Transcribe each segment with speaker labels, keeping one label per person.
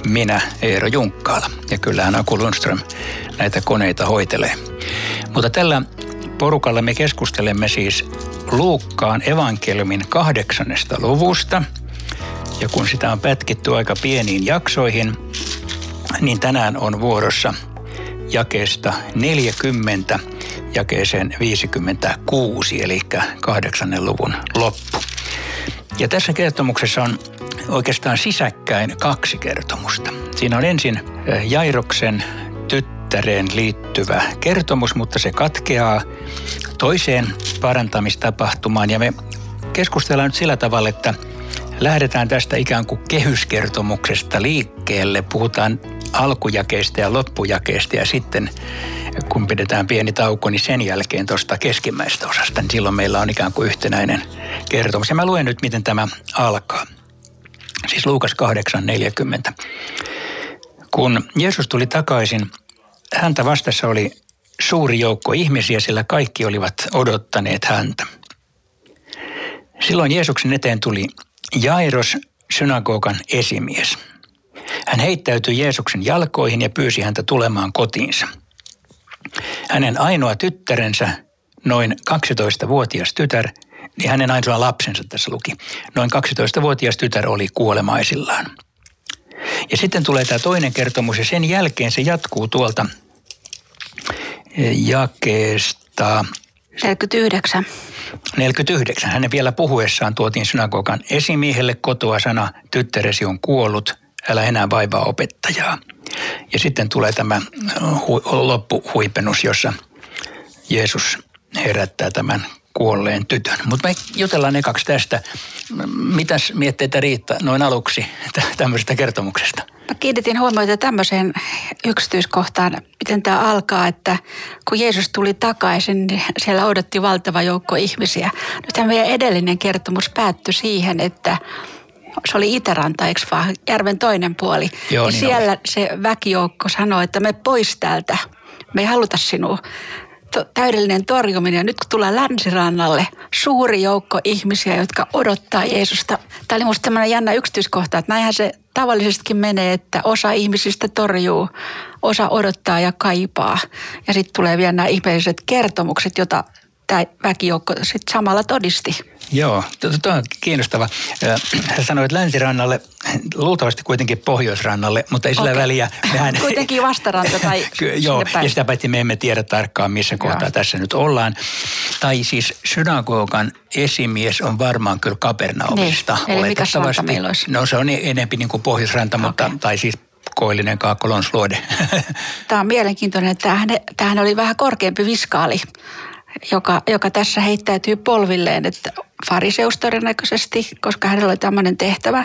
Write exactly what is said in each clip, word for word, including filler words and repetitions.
Speaker 1: minä, Eero Junkkaala. Ja kyllähän Aku Lundström näitä koneita hoitelee. Mutta tällä porukalla me keskustelemme siis Luukkaan evankeliumin kahdeksannesta luvusta. Ja kun sitä on pätkitty aika pieniin jaksoihin, niin tänään on vuorossa jakeesta neljäkymmentä jakeeseen viisikymmentäkuusi, eli kahdeksannen luvun loppu. Ja tässä kertomuksessa on oikeastaan sisäkkäin kaksi kertomusta. Siinä on ensin Jairoksen tyttäreen liittyvä kertomus, mutta se katkeaa toiseen parantamistapahtumaan. Ja me keskustellaan nyt sillä tavalla, että lähdetään tästä ikään kuin kehyskertomuksesta liikkeelle. Puhutaan alkujakeesta ja loppujakeesta ja sitten kun pidetään pieni tauko, niin sen jälkeen tuosta keskimmäisestä osasta, niin silloin meillä on ikään kuin yhtenäinen kertomus. Ja mä luen nyt, miten tämä alkaa. Siis Luukas kahdeksan neljäkymmentä. Kun Jeesus tuli takaisin, häntä vastassa oli suuri joukko ihmisiä, sillä kaikki olivat odottaneet häntä. Silloin Jeesuksen eteen tuli Jairos, synagogan esimies. Hän heittäytyi Jeesuksen jalkoihin ja pyysi häntä tulemaan kotiinsa. Hänen ainoa tyttärensä, noin kaksitoistavuotias tytär, niin hänen ainoa lapsensa tässä luki, noin kaksitoistavuotias tytär oli kuolemaisillaan. Ja sitten tulee tämä toinen kertomus ja sen jälkeen se jatkuu tuolta jakeesta
Speaker 2: neljäkymmentäyhdeksän.
Speaker 1: neljäkymmentäyhdeksän. Hänen vielä puhuessaan tuotiin synagogan esimiehelle kotoa sana, tyttäresi on kuollut, älä enää vaivaa opettajaa. Ja sitten tulee tämä hu- loppuhuipennus, jossa Jeesus herättää tämän kuolleen tytön. Mutta me jutellaan ekaksi tästä. Mitäs mietteitä riittää noin aluksi tämmöisestä kertomuksesta?
Speaker 2: Mä kiinnitin huomiota tämmöiseen yksityiskohtaan, miten tämä alkaa, että kun Jeesus tuli takaisin, niin siellä odotti valtava joukko ihmisiä. Nyt meidän edellinen kertomus päättyi siihen, että se oli Itäranta, eikö vaan, järven toinen puoli.
Speaker 1: Joo,
Speaker 2: ja
Speaker 1: niin
Speaker 2: siellä
Speaker 1: oli.
Speaker 2: Se väkijoukko sanoi, että me pois täältä, me ei haluta sinua. Täydellinen torjuminen. Ja nyt kun tulee länsirannalle, suuri joukko ihmisiä, jotka odottaa Jeesusta. Tämä oli musta tämmöinen jännä yksityiskohta, että näinhän se tavallisestikin menee, että osa ihmisistä torjuu, osa odottaa ja kaipaa. Ja sitten tulee vielä nämä ihmeelliset kertomukset, joita tämä väkijoukko sitten samalla todisti.
Speaker 1: Joo, tuo on kiinnostava. Hän sanoi, että länsirannalle, luultavasti kuitenkin pohjoisrannalle, mutta ei sillä
Speaker 2: Okei.
Speaker 1: väliä. Mehän...
Speaker 2: Kuitenkin vastaranta tai
Speaker 1: Joo,
Speaker 2: sinne päin.
Speaker 1: ja sitä paitsi me emme tiedä tarkkaan, missä kohtaa
Speaker 2: Joo.
Speaker 1: tässä nyt ollaan. Tai siis synagogan esimies on varmaan kyllä Kapernaumista.
Speaker 2: Niin, eli mikä ranta meillä olisi?
Speaker 1: No se on enempi niin kuin pohjoisranta, mutta,
Speaker 2: Okei.
Speaker 1: tai siis koillinen Kaakkolonsluode.
Speaker 2: Tämä on mielenkiintoinen, että tämähän, tämähän oli vähän korkeampi viskaali, joka, joka tässä heittäytyy polvilleen, että fariseus todennäköisesti, koska hänellä oli tämmöinen tehtävä.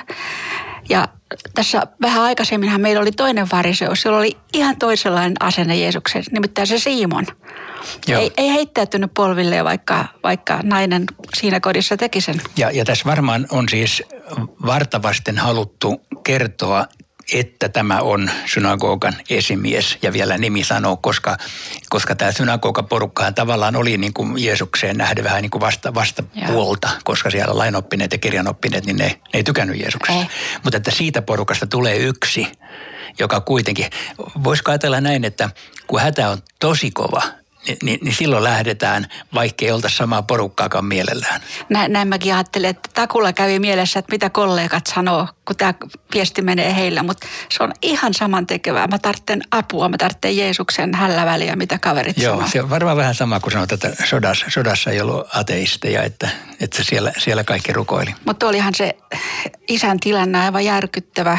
Speaker 2: Ja tässä vähän aikaisemminhan meillä oli toinen fariseus, jolla oli ihan toisenlainen asenne Jeesuksen, nimittäin se Simon. Ei, ei heittäytynyt polvilleen, vaikka, vaikka nainen siinä kodissa teki sen.
Speaker 1: Ja, ja tässä varmaan on siis vartavasten haluttu kertoa, että tämä on synagogan esimies ja vielä nimi sanoo, koska, koska tämä synagogaporukkahan tavallaan oli niin kuin Jeesukseen nähden vähän niin kuin vasta, vastapuolta, koska siellä lainoppineet ja kirjanoppineet, niin ne, ne ei tykännyt Jeesuksesta. Ei. Mutta että siitä porukasta tulee yksi, joka kuitenkin, voisiko ajatella näin, että kun hätä on tosi kova, Niin, niin, niin silloin lähdetään, vaikka ei oltaisi samaa porukkaakaan mielellään.
Speaker 2: Näin, näin mäkin ajattelin, että Takulla kävi mielessä, että mitä kollegat sanoo, kun tämä viesti menee heillä. Mutta se on ihan samantekevää. Mä tarvitsen apua, mä tarvitsen Jeesuksen hälläväliä, mitä kaverit
Speaker 1: Joo,
Speaker 2: sanoo.
Speaker 1: se on varmaan vähän sama kuin sanotaan, että sodassa, sodassa ei ollut ateisteja, että, että siellä, siellä kaikki rukoili.
Speaker 2: Mutta olihan se isän tilanne aivan järkyttävä.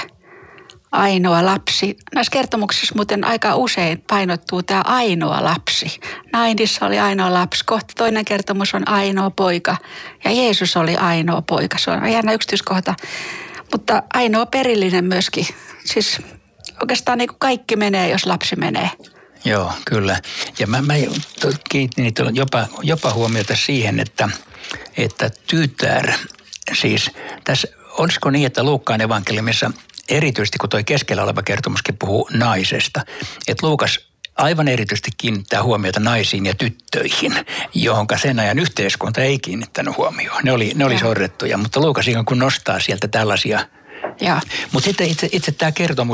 Speaker 2: Ainoa lapsi. Näissä kertomuksissa muuten aika usein painottuu tämä ainoa lapsi. Nainissa oli ainoa lapsi. Kohta toinen kertomus on ainoa poika. Ja Jeesus oli ainoa poika. Se on jännä yksityiskohta. Mutta ainoa perillinen myöskin. Siis oikeastaan niin kuin kaikki menee, jos lapsi menee.
Speaker 1: Joo, kyllä. Ja mä, mä kiinnitin jopa, jopa huomiota siihen, että, että tytär, siis tässä, olisiko niin, että Luukkaan evankeliumissa erityisesti kun toi keskellä oleva kertomuskin puhuu naisesta, että Luukas aivan erityisesti kiinnittää huomiota naisiin ja tyttöihin, johonka sen ajan yhteiskunta ei kiinnittänyt huomioon. Ne oli, ne oli sorrettuja, mutta Luukas ikään kuin nostaa sieltä tällaisia.
Speaker 2: Ja.
Speaker 1: Mutta sitten itse, itse tämä kertomus